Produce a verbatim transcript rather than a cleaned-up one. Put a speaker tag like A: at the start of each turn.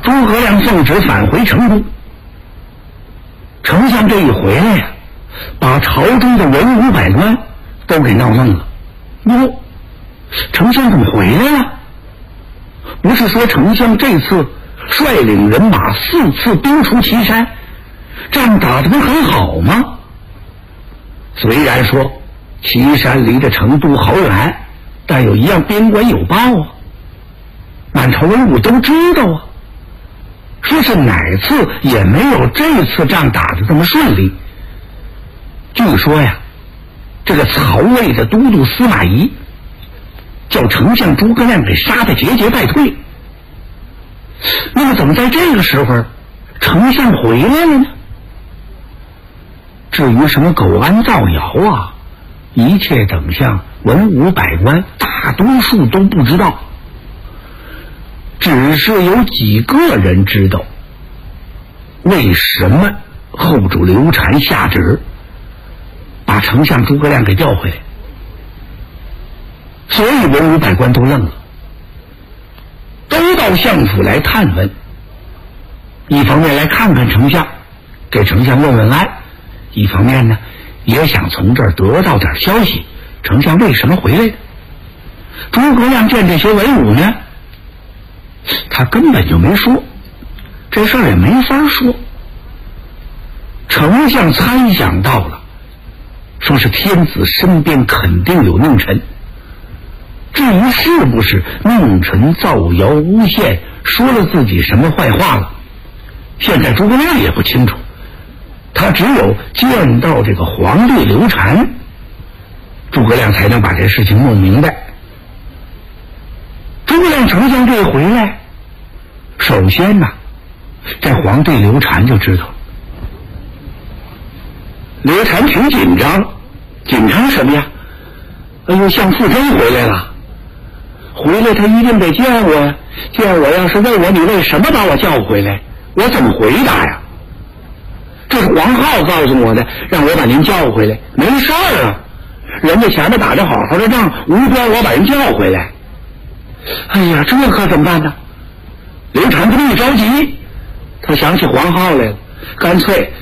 A: 诸葛亮奉旨返回成都。丞相这一回来呀，把朝中的文武百官都给闹愣了。哟，丞相怎么回来了？不是说丞相这次率领人马四次兵出祁山，仗打得不很好吗？虽然说祁山离着成都好远，但有一样边关有报啊，满朝文武都知道啊，说是哪次也没有这次仗打得这么顺利。据说呀，这个曹魏的都督司马懿叫丞相诸葛亮给杀得节节败退。那么怎么在这个时候丞相回来了呢？至于什么苟安造谣啊，一切等项文武百官大多数都不知道，只是有几个人知道为什么后主刘禅下旨把丞相诸葛亮给调回来。所以文武百官都愣了，都到相府来探问，一方面来看看丞相，给丞相问问安，一方面呢也想从这儿得到点消息，丞相为什么回来的。诸葛亮见这些文武呢，他根本就没说，这事儿也没法说。丞相猜想到了，说是天子身边肯定有佞臣，至于是不是佞臣造谣诬陷，说了自己什么坏话了，现在诸葛亮也不清楚，他只有见到这个皇帝刘禅，诸葛亮才能把这事情弄明白。诸葛亮丞相这一回来，首先呢，这皇帝刘禅就知道了。刘禅挺紧张，紧张什么呀？哎呦，相父真回来了，回来他一定得见我呀，见我要是问我你为什么把我叫回来，我怎么回答呀？这是黄皓告诉我的，让我把您叫回来。没事儿啊，人家前面打着好好的仗，无端我把人叫回来。哎呀，这可怎么办呢？刘禅这么一着急，他想起黄皓来了，干脆